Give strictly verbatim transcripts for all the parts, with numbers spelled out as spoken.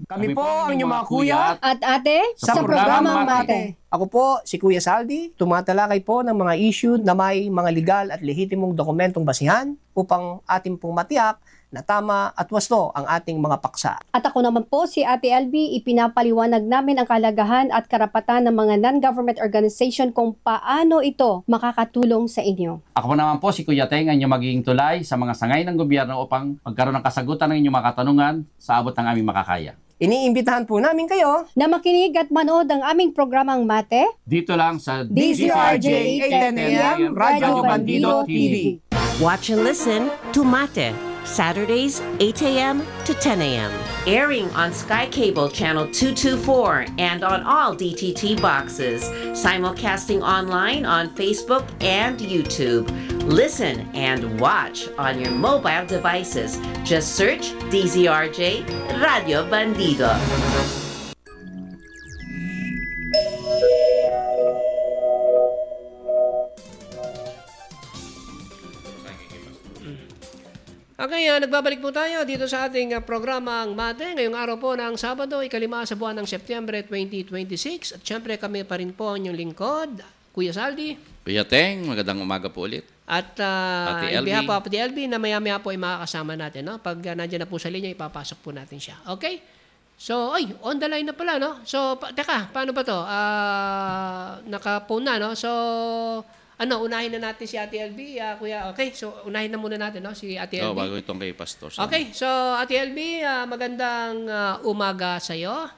Kami po ang inyong mga kuya At ate, sa sa, programang programang Mate. Ako po, si Kuya Saldi, tumatalakay po ng mga issue na may mga legal at lehitimong dokumentong basihan upang ating pong matiyak na tama at wasto ang ating mga paksa. At ako naman po, si Ate L B, ipinapaliwanag namin ang kalagahan at karapatan ng mga non-government organization kung paano ito makakatulong sa inyo. Ako naman po si Kuya Teng, ang inyong magiging tulay sa mga sangay ng gobyerno upang magkaroon ng kasagutan ng inyong mga katanungan sa abot ng aming makakaya. Iniimbitahan po namin kayo Na makinig at manood ang aming programang Mate, Dito lang sa D Z R J eight ten A M, Radyo Bandido T V. Watch and listen to Mate, Saturdays eight A M to ten A M Airing on Sky Cable Channel two twenty-four and on all D T T boxes. Simulcasting online on Facebook and YouTube. Listen and watch on your mobile devices. Just search D Z R J Radio Bandido. Okay, uh, nagbabalik po tayo dito sa ating uh, programang Mate. Ngayong araw po ng Sabado, ikalima sa buwan ng Setyembre twenty twenty-six. At syempre kami pa rin po ang inyong lingkod, Kuya Saldi. Kuya Teng, magandang umaga po ulit. At uh, Pati in L B. behalf of Pati L B na maya-maya po ay makakasama natin. No? Pag uh, nandiyan na po sa linya, ipapasok po natin siya. Okay? So, ay, on the line na pala, no? So, pa- teka, paano ba to? Uh, naka-phone na, no? So, ano, unahin na natin si Ate L B, uh, Kuya. Okay, so unahin na muna natin, no? Si Ate L B. Oh, bago itong kay Pastor. Okay, so Ate L B, uh, magandang uh, umaga sa'yo.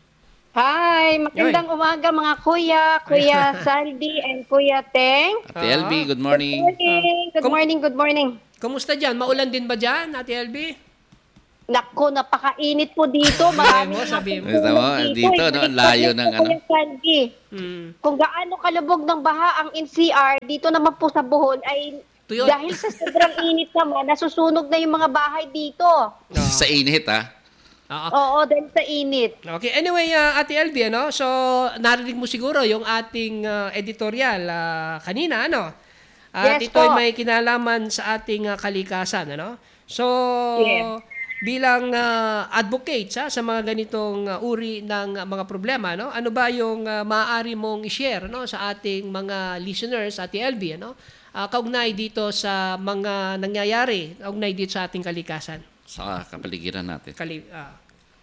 Hi, magandang umaga mga kuya, Kuya Saldi and Kuya Teng. Ate L B, good morning. Good morning, good Kum- morning, good morning. Kumusta dyan? Maulan din ba dyan, Ate L B? Naku, napakainit po dito. Marami mo, sabi mo. Ito mo, dito, no, ang layo ng ano. Kuya Saldi, Hmm. kung gaano kalubog ng baha ang N C R, dito naman po sa Bohol ay Tuyot. dahil sa sobrang init naman, nasusunog na yung mga bahay dito. Sa init, ha? Oo. Oo, dahil sa init. Okay, anyway, uh, Ate L B, ano? So, narinig mo siguro yung ating uh, editorial uh, kanina, ano? At Yes ito ay po. may kinalaman sa ating uh, kalikasan, ano? So, Yes. bilang uh, advocates ha, sa mga ganitong uh, uri ng uh, mga problema, no? Ano ba yung uh, maaari mong i-share, no, sa ating mga listeners, Ate L B, ano? Uh, kaugnay dito sa mga nangyayari, kaugnay dito sa ating kalikasan. Sa kapaligiran natin. Kali, ah.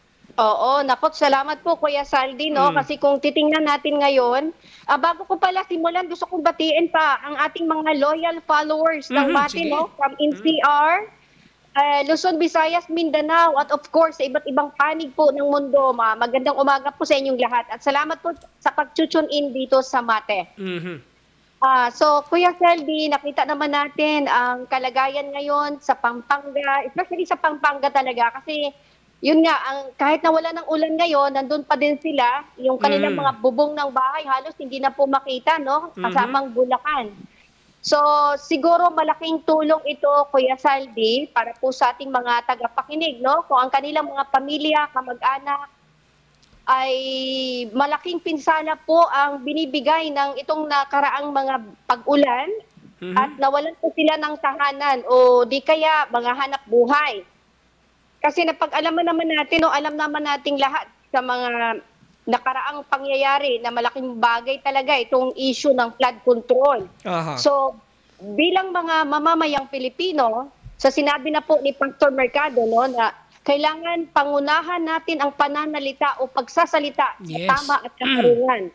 Oo, napot, salamat po Kuya Saldi, no? Kasi kung titingnan natin ngayon, ah, bago ko pala simulan, gusto kong batiin pa ang ating mga loyal followers ng Mhm, Mate, sige. no? From N C R, uh, Luzon, Visayas, Mindanao, at of course, sa iba't ibang panig po ng mundo. Ma magandang umaga po sa inyong lahat. At salamat po sa pag-tune in dito sa Mate. Mhm. Ah, so Kuya Saldi, nakita naman natin ang kalagayan ngayon sa Pampanga, especially sa Pampanga talaga kasi yun nga, ang kahit na wala ng ulan ngayon, nandun pa din sila, yung kanilang Mm. mga bubong ng bahay halos hindi na po makita, no? Kasamang Bulacan. So, siguro malaking tulong ito, Kuya Saldi, para po sa ating mga tagapakinig, no? Kung ang kanilang mga pamilya, kamag-anak, ay malaking pinsala po ang binibigay ng itong nakaraang mga pag-ulan at nawalan po sila ng tahanan o di kaya mga hanap buhay. Kasi napag-alaman naman natin o alam naman nating lahat sa mga nakaraang pangyayari na malaking bagay talaga itong issue ng flood control. Aha. So, bilang mga mamamayang Pilipino, sa sinabi na po ni Pastor Mercado, no, na kailangan pangunahan natin ang pananalita o pagsasalita Yes. sa tama at katarungan.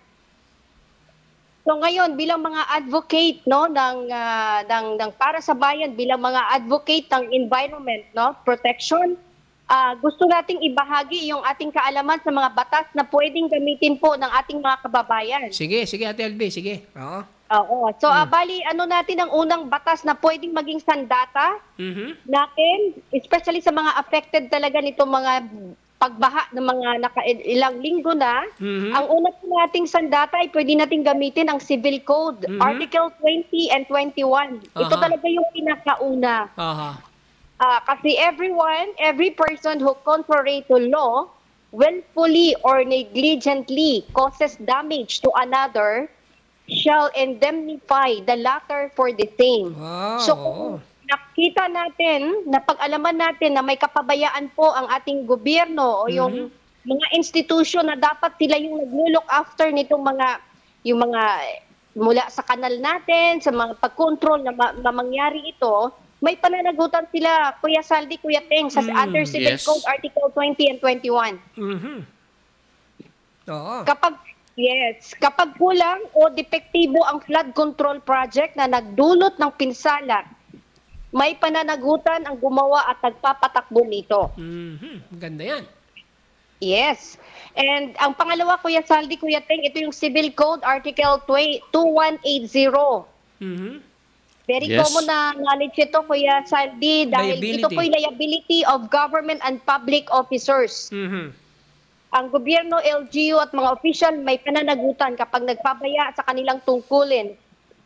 So ngayon bilang mga advocate, no, ng ah, ng ng para sa bayan, bilang mga advocate ng environment, no, protection, ah, gusto nating ibahagi yung ating kaalaman sa mga batas na pwedeng gamitin po ng ating mga kababayan. Sige, sige Ate L B, sige. Oo. Oo. So ah, bali ano natin ang unang batas na pwedeng maging sandata Mhm. natin, especially sa mga affected talaga nito mga pagbaha ng mga naka ilang linggo na. Mhm. Ang una po nating sandata ay pwede nating gamitin ang Civil Code, Mhm. Article twenty and twenty-one. Ito Aha. talaga yung pinakauna. Aha. Ah, kasi everyone, every person who contrary to law, willfully or negligently causes damage to another, shall indemnify the latter for the same. Wow. So kung nakita natin, napag-alaman natin na may kapabayaan po ang ating gobyerno o yung mga institusyon na dapat sila yung naglo-look after nitong mga, yung mga mula sa kanal natin, sa mga pag-control na, ma- na mangyari ito, may pananagutan sila, Kuya Saldi, Kuya Teng, sa Mm, under Civil yes. Code Article twenty and twenty-one. Mhm. Oo. Kapag yes, kapag kulang o depektibo ang flood control project na nagdulot ng pinsala, may pananagutan ang gumawa at nagpapatakbo nito. Mhm. Ganda yan. Yes. And ang pangalawa, Kuya Saldi, Kuya Teng, ito yung Civil Code Article twenty-one eighty. Mhm. Very Yes. common na knowledge ito, Kuya Saldi, dahil Liability. ito po yung liability of government and public officers. Mhm. Ang gobyerno, L G U at mga official may pananagutan kapag nagpabaya sa kanilang tungkulin.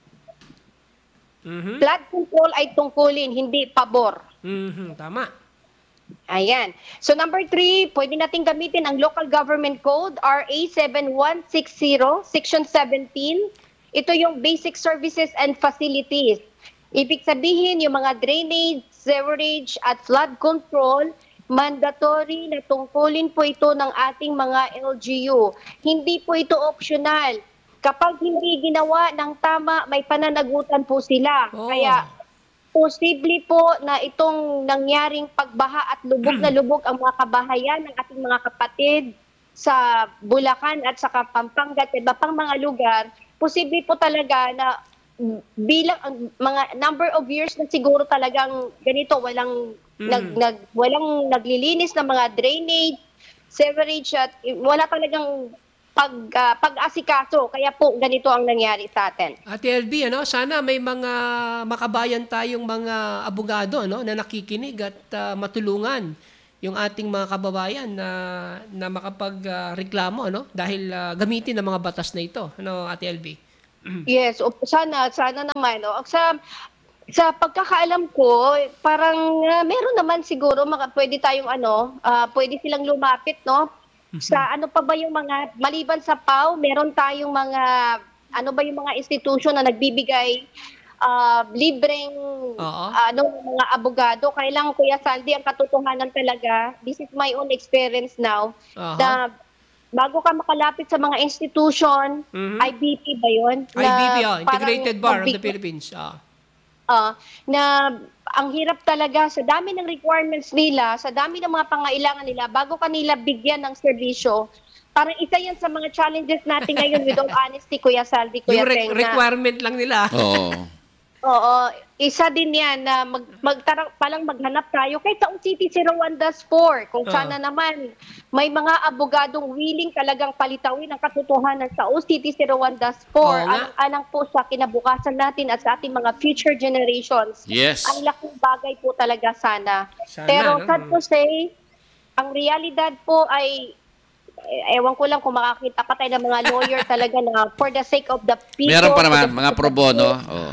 Mhm. Flood control ay tungkulin, hindi pabor. Mhm. Tama. Ayan. So number three, pwede natin gamitin ang Local Government Code, R A seven one six zero, Section seventeen. Ito yung Basic Services and Facilities. Ibig sabihin, yung mga drainage, sewerage, at flood control, mandatory na tungkulin po ito ng ating mga L G U. Hindi po ito optional. Kapag hindi ginawa ng tama, may pananagutan po sila. Oh. Kaya posible po na itong nangyaring pagbaha at lubog na lubog ang mga kabahayan ng ating mga kapatid sa Bulacan at sa Pampanga at iba pang mga lugar, posible po talaga na bilang ang mga number of years na siguro talagang ganito, walang Mm. nag, nag walang naglilinis ng mga drainage, sewerage at wala talagang pag ah, pag-asikaso, kaya po ganito ang nangyari sa atin. Ate L B, ano, sana may mga makabayan tayong mga abogado, no, na nakikinig at ah, matulungan yung ating mga kababayan na na makapagreklamo, no, dahil ah, gamitin ang mga batas na ito, ano, Ate L B. Yes, o, sana sana naman no. Sa sa pagkakaalam ko, parang ah, meron naman siguro maka, pwede tayong ano, ah, pwede silang lumapit no. Sa ano pa ba yung mga maliban sa P A W, meron tayong mga ano ba yung mga institusyon na nagbibigay ah, libreng Oo. ano mga abogado. Kailangan, Kuya Saldi, ang katotohanan talaga, this is my own experience now, Aha. na bago ka makalapit sa mga institution, Mhm. I B P ba yun? I B P, Na oh, Integrated parang Bar of the magbig- Philippines. Ah. Ah, na ang hirap talaga sa dami ng requirements nila, sa dami ng mga pangailangan nila, bago kanila bigyan ng serbisyo, parang isa yan sa mga challenges natin ngayon with all honesty, Kuya Saldi, Kuya Yung re- Teng, na- requirement lang nila. Oo. Oo, isa din yan na mag, magtara, palang maghanap tayo kahit sa City zero one dash four kung Ah. sana naman may mga abogadong willing talagang palitawin ang katotohanan sa O C T zero one dash four, Oo nga. alang-alang po sa kinabukasan natin at sa ating mga future generations. Yes. Ang laking bagay po talaga sana. Sana, Pero no? sad to say, ang realidad po ay eh, ewan ko lang kung makakita pa tayo ng mga lawyer talaga na for the sake of the people. Meron pa for naman, the- mga pro bono. Oo.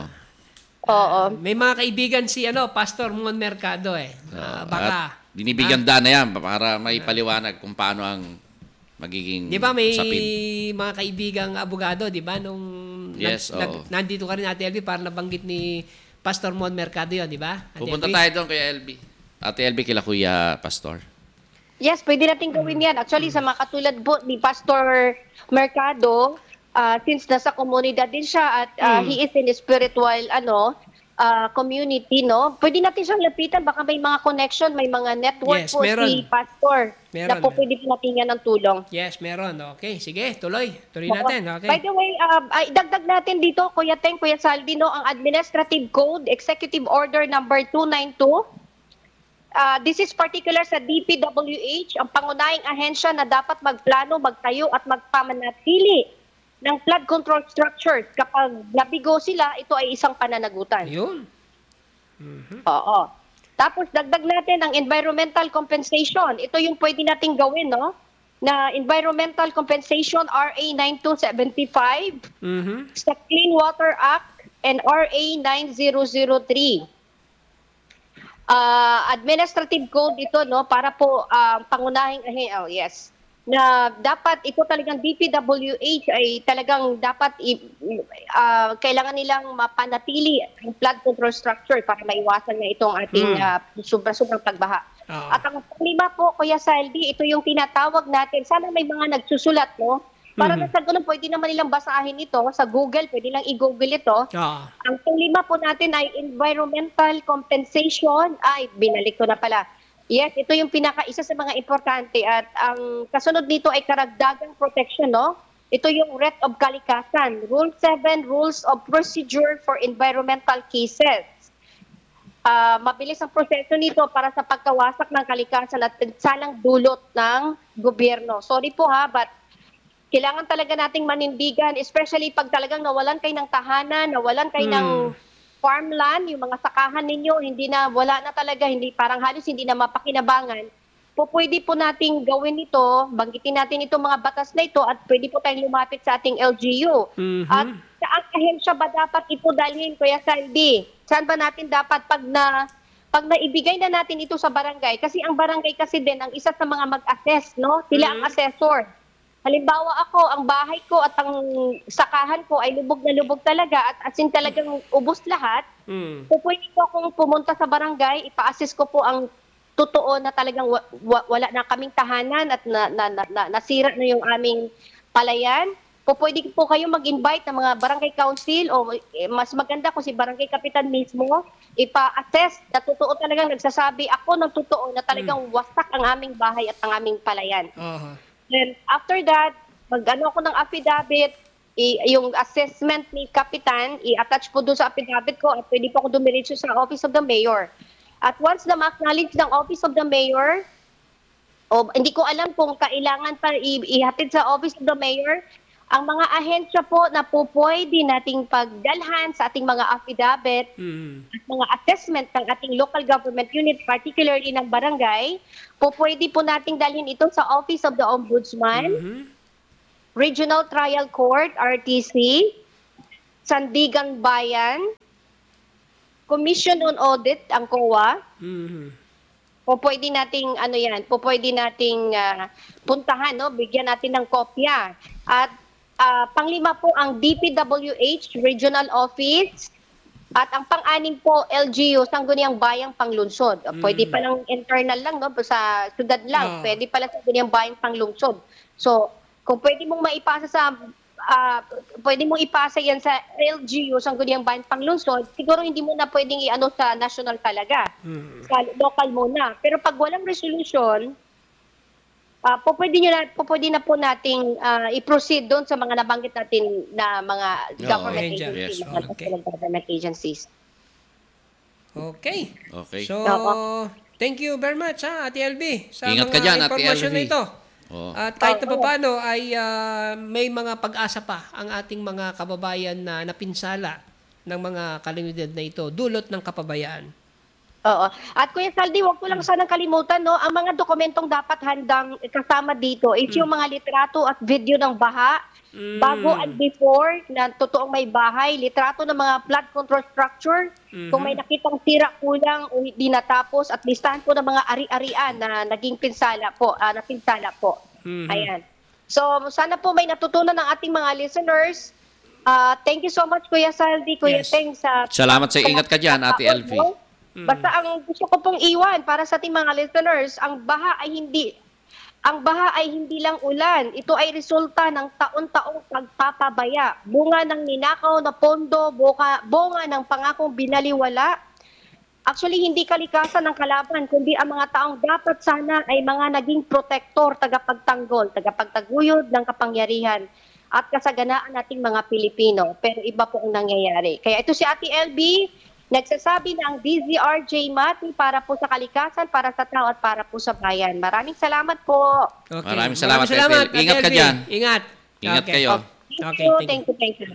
Oo. May mga kaibigan si ano, Pastor Mon Mercado eh. Ah, baka. At binibigyan daan na yan para may paliwanag kung paano ang magiging Di ba may usapin. mga kaibigang abogado, di ba? Nung Yes, nag- oo. nag- nandito ka rin, Ate L B, para nabanggit ni Pastor Mon Mercado yun, di ba? Ate Pupunta L B? tayo doon kay L B. Ate L B kila Kuya Pastor. Yes, pwede natin gawin yan. Actually, sa mga katulad po ni Pastor Mercado, ah, since nasa komunidad din siya at ah, Mm. he is in the spiritual ano ah, community, no? Pwede natin siyang lapitan. Baka may mga connection, may mga network Yes, po meron. si Pastor Meron, na po meron. pwede po natin yan ng tulong. Yes, meron. Okay, sige, tuloy. Tuloy natin. Okay. By the way, uh, ay, dagdag natin dito, Kuya Teng, Kuya Saldi, no, ang Administrative Code, Executive Order number two ninety-two. Uh, this is particular sa D P W H, ang pangunahing ahensya na dapat magplano, magtayo at magpamanatili ng flood control structures. Kapag nabigo sila, ito ay isang pananagutan. Yun. Oo. Tapos dagdag natin ang environmental compensation. Ito yung pwede nating gawin, no? Na environmental compensation R A ninety-two seventy-five, Mhm. sa Clean Water Act and R A ninety oh three. Ah, administrative code ito, no, para po ang pangunahing ahe- oh, yes. Na dapat ito talagang D P W H ay talagang dapat i- ah, kailangan nilang mapanatili ang flood control structure para maiwasan na itong ating Hmm. ah, sobra-sobrang pagbaha. Oo. At ang lima po, Kuya Saldi, ito yung tinatawag natin. Sana may mga nagsusulat, no? Para Mhm. sa ganun, pwede naman nilang basahin ito sa Google, pwede lang i-Google ito. Oo. Ang panglima po natin ay environmental compensation. Ay, binalik ko na pala. Yes, ito yung pinaka-isa sa mga importante. At ang kasunod nito ay karagdagang protection, no? Ito yung R E T of Kalikasan. Rule seven, Rules of Procedure for Environmental Cases. Ah, mabilis ang proseso nito para sa pagkawasak ng kalikasan at salang dulot ng gobyerno. Sorry po ha, but kailangan talaga nating manindigan, especially pag talagang nawalan kayo ng tahanan, nawalan kayo ng farmland, yung mga sakahan ninyo, hindi na, wala na talaga, hindi, parang halos hindi na mapakinabangan. Po, pwede po nating gawin ito, banggitin natin itong mga batas na ito at pwede po tayong lumapit sa ating L G U. Mhm. At saan ahensya ba dapat ito dalhin, Kuya Saldi? Saan ba natin dapat pag na pag naibigay na natin ito sa barangay? Kasi ang barangay kasi din ang isa sa mga mag-assess, no? Sila ang assessor. Halimbawa ako, ang bahay ko at ang sakahan ko ay lubog na lubog talaga at as in talagang ubos lahat, Mm. po pwede po akong pumunta sa barangay, ipa-assess ko po ang totoo na talagang wa- wa- wala na kaming tahanan at na, na, na, na- nasira na yung aming palayan. Po pwede po kayo mag-invite ng mga barangay council o eh, mas maganda kung si barangay kapitan mismo, ipa-assess na totoo talagang nagsasabi ako ng totoo na talagang wasak ang aming bahay at ang aming palayan. Aha. Then after that, mag-ano ako ng affidavit, i- yung assessment ni Kapitan, i-attach po doon sa affidavit ko at pwede po ako dumiretso sa Office of the Mayor. At once na ma-acknowledge ng Office of the Mayor, o hindi ko alam kung kailangan pa i- ihatid sa Office of the Mayor, ang mga ahensya po na po pwede nating pagdalhan sa ating mga affidavit, Mhm. at mga assessment ng ating local government unit, particularly ng barangay, po pwede po nating dalhin ito sa Office of the Ombudsman, Mhm. Regional Trial Court, R T C, Sandigan Bayan, Commission on Audit, ang C O A, Mhm. po pwede nating, ano yan, po pwede nating ah, puntahan, no? Bigyan natin ng kopya. At ah, panglima po ang D P W H Regional Office, at ang pang-anim po, L G U, Sangguniang Bayang Panglungsod. Pwede pa lang internal lang, no? Sa syudad lang. Ah. Pwede pala Sangguniang Bayang Panglungsod. So, kung pwede mong maipasa sa, ah, pwede mong ipasa yan sa L G U, Sangguniang Bayang Panglungsod, siguro hindi mo na pwedeng i-ano sa national talaga. Mhm. Sa local muna. Pero pag walang resolution, ah, po pwede, nyo na, po pwede na po nating ah, i-proceed doon sa mga nabanggit natin na mga Oo. government Agencies. agencies, Yes. mga Okay. national government agencies. Okay. Okay. So, Oo. thank you very much ha, Ate L B, sa Ingat mga ka dyan, Ate impormasyon L B. na ito. Oo. At kahit na Oo. paano ay ah, may mga pag-asa pa ang ating mga kababayan na napinsala ng mga kalamidad na ito, dulot ng kapabayaan. Oo. At Kuya Saldi, huwag ko lang sanang kalimutan, no, ang mga dokumentong dapat handang kasama dito is yung mga litrato at video ng baha, Mm. bago and before na totoong may bahay, litrato ng mga flood control structure, kung may nakitang sira kulang o hindi natapos, at listahan po ng mga ari-arian na naging pinsala po, ah, napinsala po. Mhm. Ayan. So, sana po may natutunan ng ating mga listeners. Ah, thank you so much, Kuya Saldi, Kuya Yes. Teng, sa Salamat sa ingat ka dyan, Ate L V. Basta ang gusto ko pong iwan para sa ating mga listeners, ang baha ay hindi ang baha ay hindi lang ulan. Ito ay resulta ng taon-taong pagpapabaya. Bunga ng ninakaw na pondo, bunga, bunga ng pangakong binaliwala. Actually, hindi kalikasan ng kalaban, kundi ang mga taong dapat sana ay mga naging protektor, tagapagtanggol, tagapagtaguyod ng kapangyarihan at kasaganaan nating mga Pilipino. Pero iba po ang nangyayari. Kaya ito si Ate L B, nagsasabi ng D Z R J Mati para po sa kalikasan, para sa tao at para po sa bayan. Maraming salamat po. Okay. Maraming salamat, Ate L B. Ingat Ate ka L B. dyan. Ingat. Ingat Okay. kayo. Thank Okay, you, thank thank you, thank you.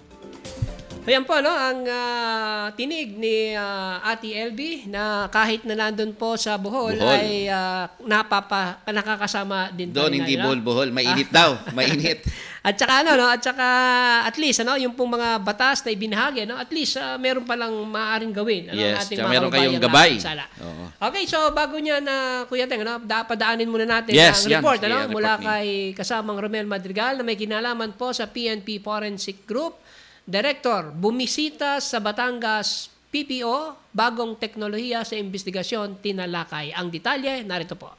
Ayan po, no, ang ah, tinig ni ah, Ate L B na kahit na nandun po sa Bohol, Bohol. ay ah, napapa, nakakasama din pa Doon rin hindi natin, no? buhol-buhol. Mainit daw. Mainit. At saka ano, no, at saka at least ano, yung pong mga batas na ibinahagi, no, at least ah, meron pa lang maaaring gawin ano, Yes, ating tsaka mga meron kayong kababayang gabay. napinsala. Oo. Okay, so bago niya na Kuya Teng, ano, dapadaanin muna natin Yes, ang yan. report, Sige, ano, ang mula report kay kasamang Romel Madrigal na may kinalaman po sa P N P Forensic Group. Director, bumisita sa Batangas P P P O, bagong teknolohiya sa investigasyon, tinalakay. Ang detalye, narito po.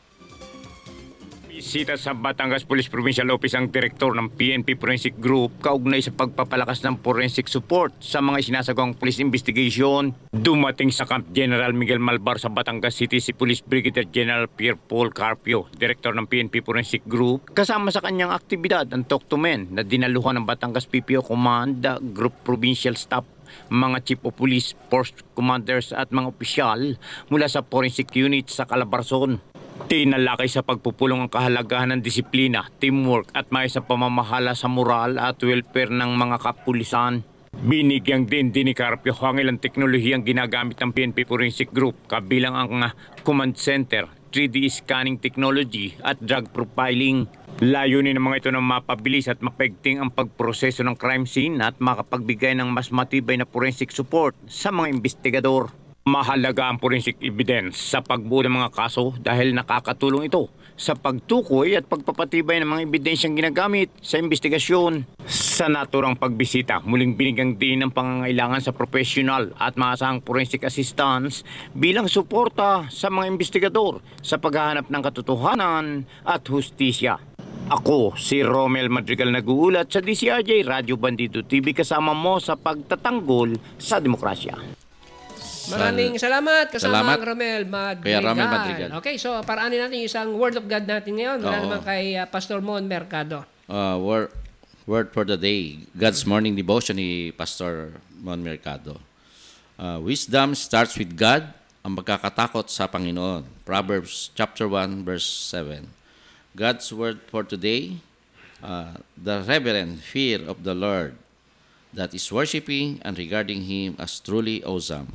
Bisita sa Batangas Police Provincial Office ang direktor ng P N P Forensic Group kaugnay sa pagpapalakas ng forensic support sa mga sinasagawang police investigation. Dumating sa Camp General Miguel Malvar sa Batangas City si Police Brigadier General Pierre Paul Carpio, direktor ng P N P Forensic Group. Kasama sa kanyang aktibidad ang Talk to Men na dinaluhan ng Batangas P P O Command, Group Provincial Staff, mga Chief of Police, Force Commanders at mga opisyal mula sa forensic unit sa Calabarzon. Tinalakay sa pagpupulong ang kahalagahan ng disiplina, teamwork at maayos na pamamahala sa moral at welfare ng mga kapulisan. Binigyang din din ni Carpio ang ilang teknolohiyang ginagamit ng P N P Forensic Group kabilang ang uh, command center, three D scanning technology at drug profiling. Layunin ng mga ito na mapabilis at mapaigting ang pagproseso ng crime scene at makapagbigay ng mas matibay na forensic support sa mga investigador. Mahalaga ang forensic evidence sa pagbuo ng mga kaso dahil nakakatulong ito sa pagtukoy at pagpapatibay ng mga ebidensyang ginagamit sa investigasyon. Sa naturang pagbisita, muling binigyang din ang pangangailangan sa professional at maasahang forensic assistance bilang suporta sa mga investigador sa paghahanap ng katotohanan at hustisya. Ako, si Romel Madrigal nag-uulat sa D C R J Radio Bandido T V kasama mo sa pagtatanggol sa demokrasya. Maraming salamat kasama Salamat. ang Romel Madrigal. Kuya Romel Madrigal. Okay, so paraanin natin yung isang Word of God natin ngayon. Mula Oo. naman kay uh, Pastor Mon Mercado. Uh, word, word for the day. God's morning devotion ni Pastor Mon Mercado. Uh, wisdom starts with God, ang pagkakatakot sa Panginoon. Proverbs chapter one verse seven. God's word for today, uh, the reverent fear of the Lord, that is worshiping and regarding Him as truly awesome,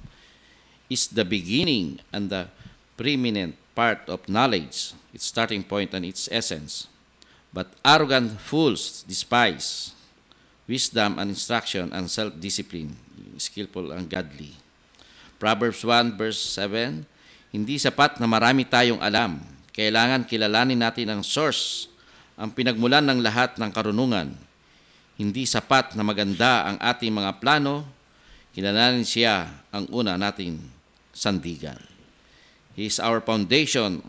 is the beginning and the preeminent part of knowledge, its starting point and its essence. But arrogant fools despise wisdom and instruction and self-discipline, skillful and godly. Proverbs one verse seven, hindi sapat na marami tayong alam. Kailangan kilalanin natin ang source, ang pinagmulan ng lahat ng karunungan. Hindi sapat na maganda ang ating mga plano, kilalanin siya ang una nating sandigan. He is our foundation,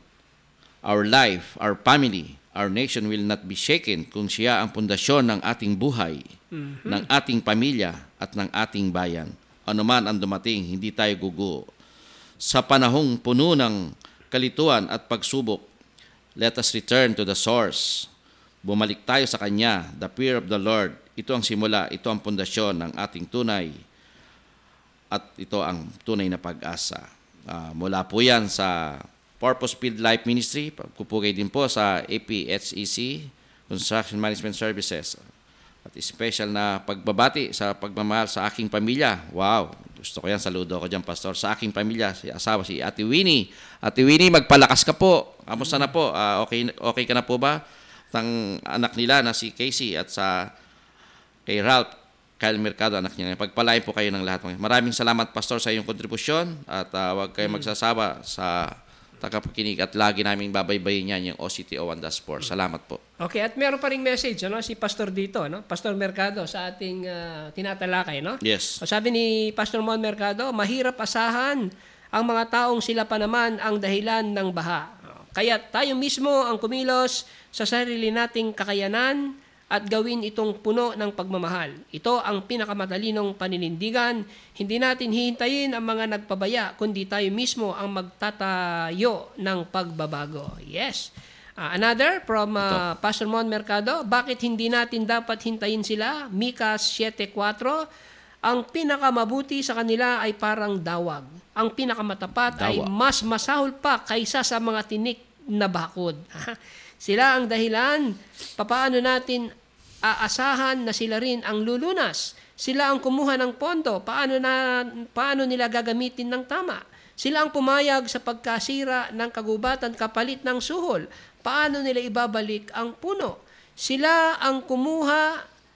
our life, our family, our nation will not be shaken kung siya ang pundasyon ng ating buhay, mm-hmm. ng ating pamilya at ng ating bayan. Ano man ang dumating, hindi tayo guguo. Sa panahong puno ng kalituan at pagsubok, let us return to the source. Bumalik tayo sa Kanya, the fear of the Lord. Ito ang simula, ito ang pundasyon ng ating tunay at ito ang tunay na pag-asa. Uh, mula po yan sa Purpose Field Life Ministry, pupugay din po sa A P H E C, Construction Management Services. At special na pagbabati sa pagmamahal sa aking pamilya. Wow, gusto ko yan, saludo ko dyan, Pastor. Sa aking pamilya, si asawa, si Ate Winnie. Ate Winnie, magpalakas ka po. Kamusta na po? Uh, okay, okay ka na po ba? Tang anak nila na si Casey at sa kay Ralph, Kyle Mercado, anak niya. Pagpalain po kayo ng lahat. Maraming salamat, Pastor, sa iyong kontribusyon at uh, huwag kayo magsasawa sa tagapakinig at lagi namin babaybayin yan yung O C T O one dash four. Salamat po. Okay, at meron pa ring message ano, si Pastor dito, no? Pastor Mercado sa ating uh, tinatalakay. No? Yes. So, sabi ni Pastor Mon Mercado, mahirap asahan ang mga taong sila pa naman ang dahilan ng baha. Kaya tayo mismo ang kumilos sa sarili nating kakayanan at gawin itong puno ng pagmamahal. Ito ang pinakamatalinong paninindigan. Hindi natin hihintayin ang mga nagpabaya, kundi tayo mismo ang magtatayo ng pagbabago. Yes. Uh, another from uh, Pastor Mon Mercado, bakit hindi natin dapat hintayin sila? Mika seven four, ang pinakamabuti sa kanila ay parang dawag. Ang pinakamatapat Dawa. ay mas masahol pa kaysa sa mga tinik na bakod. Sila ang dahilan. Papaano natin aasahan na sila rin ang lulunas? Sila ang kumuha ng pondo. Paano, na, paano nila gagamitin ng tama? Sila ang pumayag sa pagkasira ng kagubatan kapalit ng suhol. Paano nila ibabalik ang puno? Sila ang kumuha,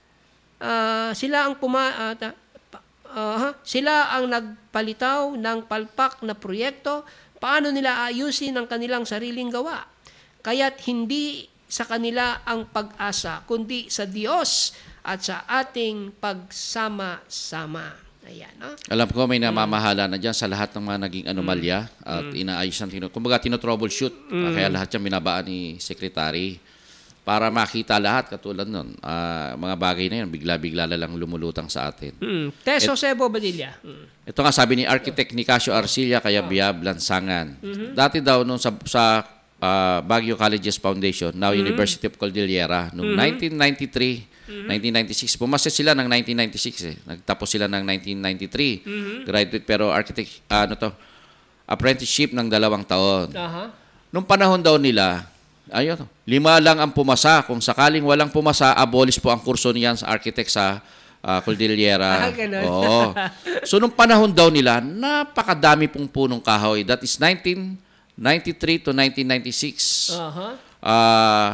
uh, sila ang puma, uh, uh, sila ang nagpalitaw ng palpak na proyekto. Paano nila ayusin ang kanilang sariling gawa? Kaya't hindi sa kanila ang pag-asa, kundi sa Diyos at sa ating pagsama-sama. Ayan, no? Alam ko may namamahala na dyan sa lahat ng mga naging anomalya at inaayos ng tino. Kumbaga tino-troubleshoot. Ah, kaya lahat yan binabaan ni Secretary para makita lahat katulad nun. Ah, mga bagay na yan, bigla-bigla lang lumulutang sa atin. Mm. Tess Jose Bobadilla. Mm. Ito nga sabi ni Architect Nicasio Arcilla kaya Biab Lansangan. Dati daw nung sa, sa ah, Baguio Colleges Foundation, now University of Cordillera, noong nineteen ninety-three, nineteen ninety-six, pumasa sila ng nineteen ninety-six eh. Nagtapos sila ng nineteen ninety-three. Graduate pero architect ano to, apprenticeship ng dalawang taon. Aha. Nung panahon daw nila, ayun, lima lang ang pumasa. Kung sakaling walang pumasa, abolish po ang kurso niyan sa architect sa uh, Cordillera. Ah, ganun. Oo. So, nung panahon daw nila, napakadami pong punong kahoy. That is nineteen ninety-three to nineteen ninety-six. Aha. Ah,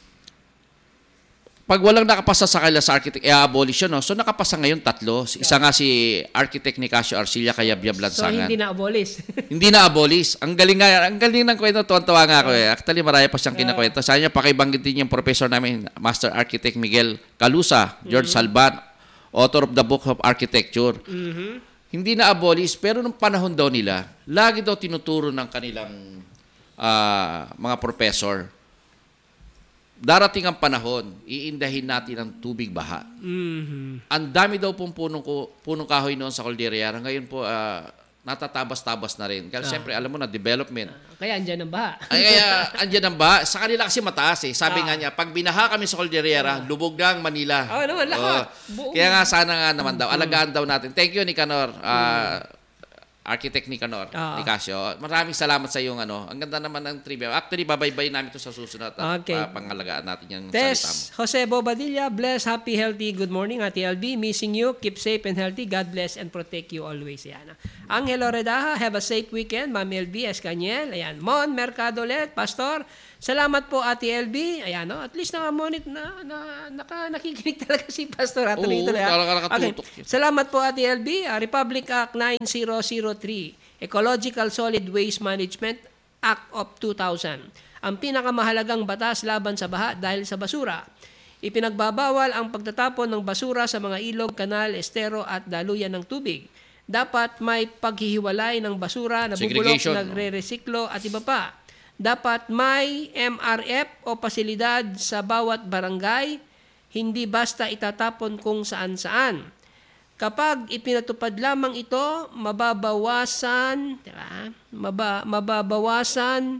pag walang nakapasa sa kanila sa architect, i-abolish yun. No? So, nakapasa ngayon tatlo. Isa nga si architect Nicasio Arcilla kaya Biab So, Lansangan. hindi na abolis. Hindi na abolis. Ang galing nga, ang galing ng kwento, tuwan-tuwa nga ako eh. Actually, marami pa siyang kinakwento. Sa kanya, pakibanggitin yung professor namin, Master Architect Miguel Calusa, George Salvan, author of the Book of Architecture. Hindi na abolis, pero nung panahon daw nila, lagi daw tinuturo ng kanilang ah, mga professor, darating ang panahon, iindahin natin ang tubig baha. Ang dami daw pong punong, punong kahoy noon sa Cordillera. Ngayon po, ah, natatabas-tabas na rin. Kasi siyempre, alam mo na, development. Kaya andyan ang baha. Ay, kaya, andyan ang baha. Sa kanila kasi mataas eh. Sabi nga niya, pag binaha kami sa Cordillera, lubog na ang Manila. Oo naman, lahat. Oo. Kaya nga, sana nga naman daw. Alagaan daw natin. Thank you, Nicanor. Ah, Architect Nicanor, Ah. Nicasio. Maraming salamat sa iyong ano. Ang ganda naman ng trivia. Actually, babaybay namin ito sa susunod at Okay. pa- pangalagaan natin yung salita mo. Tess Jose Bobadilla, bless, happy, healthy, good morning, Ate L B. Missing you, keep safe and healthy. God bless and protect you always. Ayan. Angelo Redaha, have a safe weekend. Ma'am L B Escaniel. Ayan. Mon Mercado ulit, Pastor. Salamat po, Ate L B. Ayan, no? At least naka-monit na, na naka, nakikinig talaga si Pastor. At Oo, tuloy-tuloy, ha? talaga nakatutok Okay. yun. Salamat po, Ate L B. Uh, Republic Act nine thousand three, Ecological Solid Waste Management Act of two thousand. Ang pinakamahalagang batas laban sa baha dahil sa basura. Ipinagbabawal ang pagtatapon ng basura sa mga ilog, kanal, estero at daluyan ng tubig. Dapat may paghihiwalay ng basura na bubulok, Segregation, no? nagre-resiklo at iba pa. Dapat may M R F o pasilidad sa bawat barangay, hindi basta itatapon kung saan-saan. Kapag ipinatupad lamang ito, mababawasan, diba? Maba, mababawasan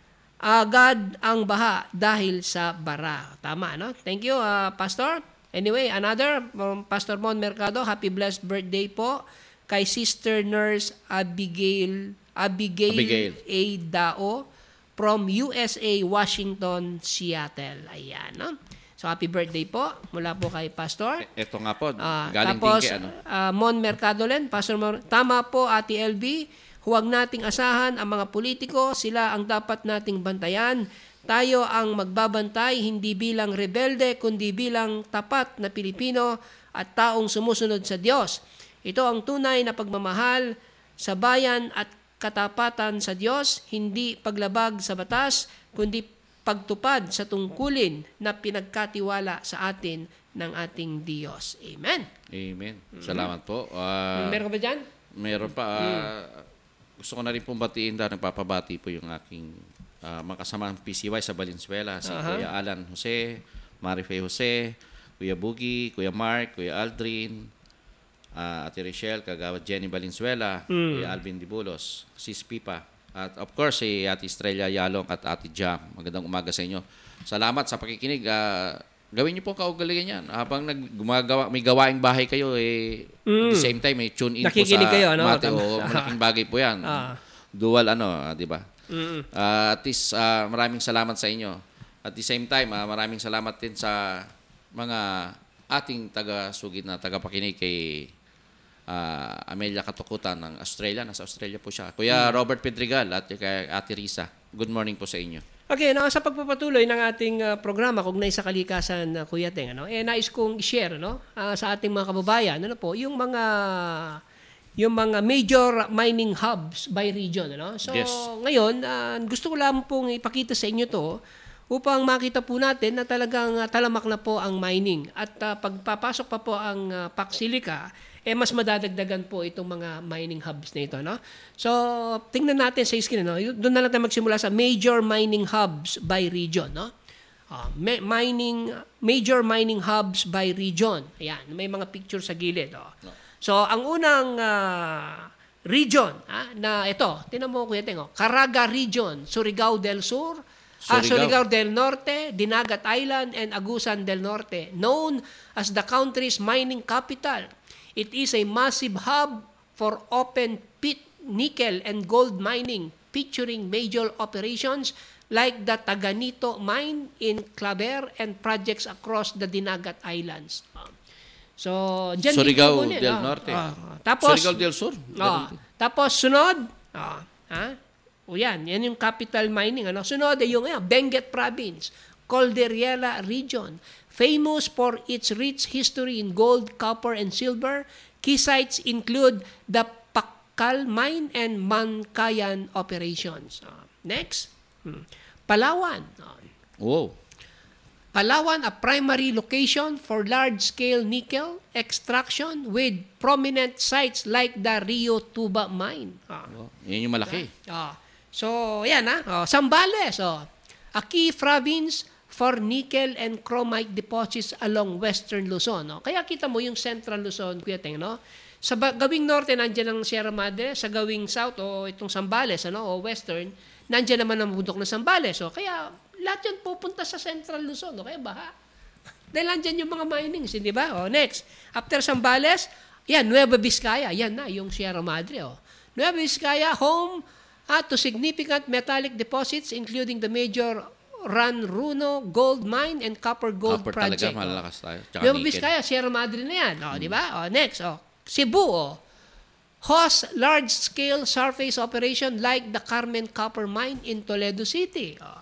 agad ang baha dahil sa bara. Tama, no? Thank you, uh, Pastor. Anyway, another, um, Pastor Mon Mercado, happy blessed birthday po kay Sister Nurse Abigail, Abigail, Abigail. A. Dao from U S A, Washington, Seattle. Ayan, no? So, happy birthday po mula po kay Pastor. Ito nga po, Ah, galing tapos, din kay ano. ah, Mon Mercado len, Pastor Mon, tama po, Ate L B, huwag nating asahan ang mga politiko, sila ang dapat nating bantayan. Tayo ang magbabantay hindi bilang rebelde, kundi bilang tapat na Pilipino at taong sumusunod sa Diyos. Ito ang tunay na pagmamahal sa bayan at katapatan sa Diyos, hindi paglabag sa batas, kundi pagtupad sa tungkulin na pinagkatiwala sa atin ng ating Diyos. Amen. Amen. Salamat po. Ah, Meron ka ba dyan? Meron pa. ah, Gusto ko na rin pong batiin dahil nagpapabati po yung aking ah, mga kasamang P C Y sa Valenzuela. Si Aha. Kuya Alan Jose, Marife Jose, Kuya Boogie, Kuya Mark, Kuya Aldrin, ah, Ate Rochelle, Kagawad Jenny Valenzuela, Kuya Alvin Dibulos, Sis Pipa. At of course, si Ate Estrella Yalong at Ate Jam. Magandang umaga sa inyo. Salamat sa pakikinig. Ah, gawin niyo po kaugalian yan. Habang nag gumagawa, may gawaing bahay kayo, eh, at the same time, may tune in po Nakikinig sa kayo, ano? Mate. Tama. O, malaking bagay po yan. Ah. Dual ano, ah, di ba? Ah, at least, ah, maraming salamat sa inyo. At the same time, ah, maraming salamat din sa mga ating taga-sugid na taga-pakinig kay ah, Amelia Katukutan ng Australia. Nasa Australia po siya. Kuya Robert Pedregal at kay Ate Risa. Good morning po sa inyo. Okay, no, sa pagpapatuloy ng ating uh, programa kugnay sa kalikasan, uh, Kuya Teng, ano, eh nais kong i-share, no, uh, sa ating mga kababayan, ano po, yung mga yung mga major mining hubs by region, ano. So, Yes. ngayon, uh, gusto ko lang pong ipakita sa inyo to. upang makita po natin na talagang uh, talamak na po ang mining. At uh, pagpapasok pa po ang uh, Pac Silica, eh mas madadagdagan po itong mga mining hubs na ito. No? So, tingnan natin sa screen. No? Doon na lang tayo magsimula sa major mining hubs by region. No? Uh, ma- mining, major mining hubs by region. Ayan, may mga picture sa gilid. Oh. So, ang unang uh, region ah, na ito, tinan mo Kuya Teng, oh, Caraga Region, Surigao del Sur, Ah, Surigao del Norte, Dinagat Island, and Agusan del Norte, known as the country's mining capital. It is a massive hub for open pit nickel and gold mining, featuring major operations like the Taganito mine in Claver and projects across the Dinagat Islands. Ah, so, dyan Surigao din del ah, Norte. ah, ah. Tapos, Surigao del Sur. ah, tapos sunod, ah, ha? O yan, yan yung capital mining. Ano? Sunod ay yung yan, Benguet Province, Calderiela Region, famous for its rich history in gold, copper, and silver. Key sites include the Pakal Mine and Mankayan operations. Uh, next, hmm. Palawan. Uh, Wow. Palawan, a primary location for large-scale nickel extraction with prominent sites like the Rio Tuba Mine. Uh, Wow. Yan yung malaki. uh, So, yan ha. Oh, Zambales, oh. A key province for nickel and chromite deposits along western Luzon. No? Kaya kita mo yung central Luzon, Kuya Teng, no? Sa ba- gawing norte, nandiyan ang Sierra Madre. Sa gawing south, o itong Zambales, ano, o western, nandiyan naman ang bundok ng Zambales. So, kaya lahat yan pupunta sa central Luzon. No? Kaya baha. Dahil nandiyan yung mga minings, di ba? O, next. After Zambales, yan, Nueva Vizcaya. Yan na, yung Sierra Madre. O. Nueva Vizcaya, home uh, to significant metallic deposits including the major Ranruno gold mine and copper gold Copper project. talaga, malalakas tayo. Tsaka Nueva nickel. Vizcaya, Sierra Madre na yan. O, di ba? O, next, o. Cebu, o. Hosts large-scale surface operation like the Carmen Copper Mine in Toledo City. O.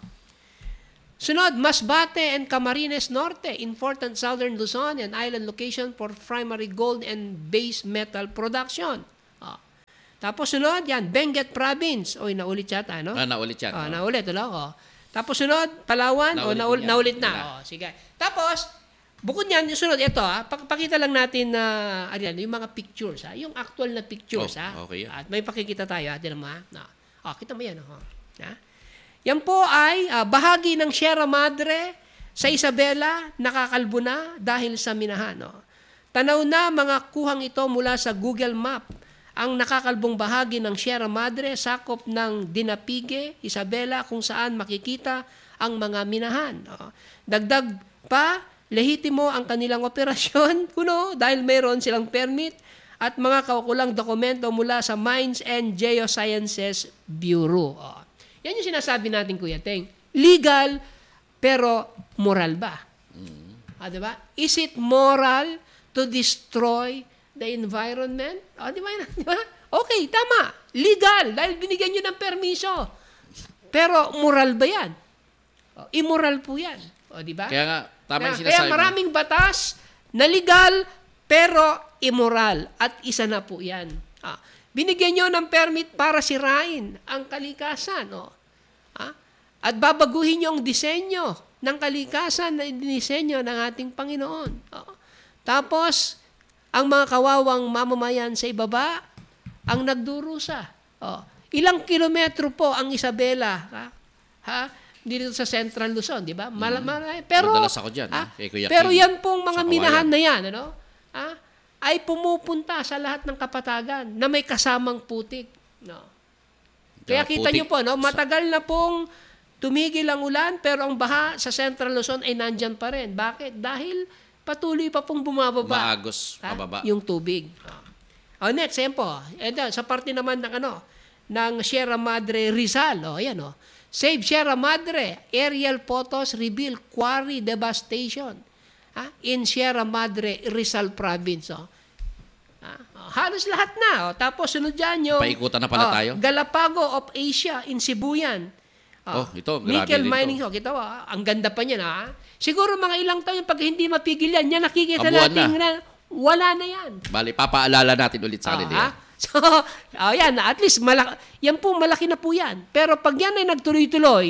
Sunod, Masbate and Camarines Norte, important southern Luzon and island location for primary gold and base metal production. O. Tapos sunod, yan, Benguet Province. Oy, naulit yata, no? Ah, naulit yan. O, Oh. naulit, ulo, o. Tapos sunod, Palawan, o, Naulit naul- din yan. naulit na. Wala. O, sige. Tapos, bukod yan, yung sunod, ito, ha, pak- pakita lang natin na, uh, yung mga pictures, ha, yung actual na pictures, Oh, ha. okay yan. At may pakikita tayo, ha, tinan mo, ha. No. O, kita mo yan, ha. Ha? Yan po ay uh, bahagi ng Sierra Madre sa Isabela, nakakalbo na dahil sa minahan. No? Tanaw na mga kuhang ito mula sa Google Map. Ang nakakalbong bahagi ng Sierra Madre, sakop ng Dinapigue, Isabela, kung saan makikita ang mga minahan. No? Dagdag pa, lehitimo ang kanilang operasyon, kuno, dahil mayroon silang permit at mga kaukulang dokumento mula sa Mines and Geosciences Bureau. O. Yan yung sinasabi natin, Kuya Teng. Legal, pero moral ba? Mm. Ah, diba? Is it moral to destroy the environment? Ah, di ba? Di ba? Okay, tama. Legal, dahil binigyan nyo ng permiso. Pero moral ba yan? O, immoral po yan. O, di ba? Kaya nga, tama yung Kaya, sinasabi kaya maraming batas na legal, pero immoral. At isa na po yan. Ah, binigyan nyo ng permit para sirain ang kalikasan. O. Ah, at babaguhin nyo ang disenyo ng kalikasan na dinisenyo ng ating Panginoon. O. Tapos, ang mga kawawang mamamayan sa ibaba, ang nagdurusa. O. Ilang kilometro po ang Isabela? Ha? Ha? Dito sa Central Luzon, di ba? Mal- mal- pero, Madalas ako dyan, ah, eh, kay Kuya pero King. yan pong mga Sa Kawayan. minahan na yan, ano? Ah, ay pumupunta sa lahat ng kapatagan na may kasamang putik. No. Kaya Tsaka kita putik. niyo po, no, matagal na pong tumigil ang ulan pero ang baha sa Central Luzon ay nandyan pa rin. Bakit? Dahil patuloy pa pong bumababa. Maagos, ha, pababa. yung tubig. Oh, next, yan po. Ito, sa parte naman ng ano, ng Sierra Madre Rizal. Oh, ayan oh. Save Sierra Madre. Aerial photos reveal quarry devastation. Ha? In Sierra Madre Rizal Province. Oh. Ah, oh, halos lahat na. Oh. Tapos sunod dyan yung Paikutan na pala oh, tayo. Galapago of Asia in Sibuyan. Oh, ito, grabe Nickel rin mining. to. Oh, kita mo, ah, ang ganda pa niyan. Ha? Siguro mga ilang taon pag hindi mapigil yan, yan nakikita Kabuuan natin na. na wala na yan. Bali, papaalala natin ulit sa Oh, kanila. ha? So, oh, yan, at least malaki, yan po malaki na po yan. Pero pag yan ay nagtuloy-tuloy,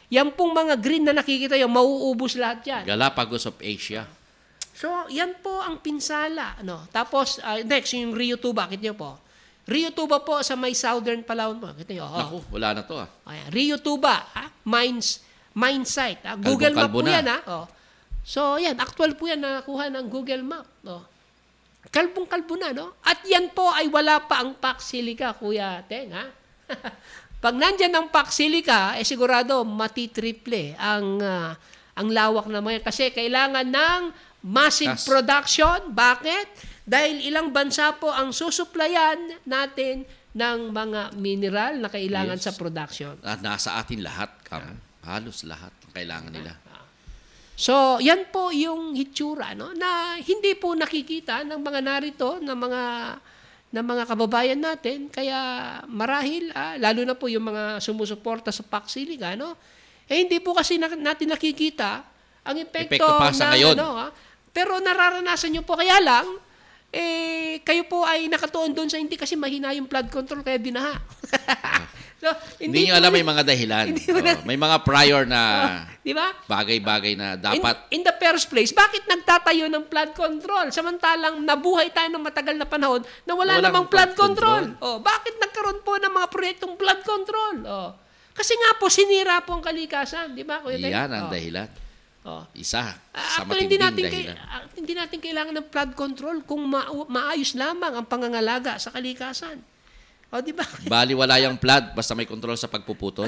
Yan pong mga green na nakikita yung mauubos lahat yan. Galapagos of Asia. So, yan po ang pinsala. Ano? Tapos, uh, next, yung Rio Tuba. Kita niyo po. Rio Tuba po sa may southern Palawan po. Kita niyo. Oh. Naku, wala na to ah. Ayan. Rio Tuba. Ha? Mines, mine site. Ha? Google Map Kalbo po na. yan. Ha? Oh. So, yan. Actual po yan nakakuha ng Google Map. Oh. Kalbong-kalbo na, no? At yan po ay wala pa ang Pax Silica, Kuya Teng, ha? Pag nandyan ang Pax Silica, eh sigurado matitriple ang uh, ang lawak naman yan. Kasi kailangan ng massive Kas. production. Bakit? Dahil ilang bansa po ang susuplayan natin ng mga mineral na kailangan Yes. sa production. At nasa atin lahat, Kam. Halos lahat ang kailangan nila. So, yan po yung hitsura, no? Na hindi po nakikita ng mga narito, ng mga ng mga kababayan natin. Kaya marahil, ah, lalo na po yung mga sumusuporta sa Pax Silica, no? Eh, hindi po kasi na, natin nakikita ang epekto, Epekto pa sa ng, ngayon. ano, ha? Pero nararanasan nyo po, kaya lang, eh, kayo po ay nakatuon doon sa hindi kasi mahina yung flood control, kaya binaha. So, Hindi nyo po alam rin- may mga dahilan. Hindi mo Oo, na- may mga prior na Di ba? bagay-bagay na dapat In, in the first place, bakit nagtatayo ng flood control? Samantalang nabuhay tayo ng matagal na panahon na wala Walang namang flood flood control. Oh, bakit nagkaroon po ng mga proyektong flood control? Oh. Kasi nga po, sinira po ang kalikasan. Di ba, Kuya Ted? yan ang Oh. dahilan. Oh. Isa Ah, sa actually, hindi matinding natin, kay, dahilan. ah, hindi natin kailangan ng flood control kung ma- maayos lamang ang pangangalaga sa kalikasan. O, di ba? Bali wala yung flood basta may control sa pagpuputol.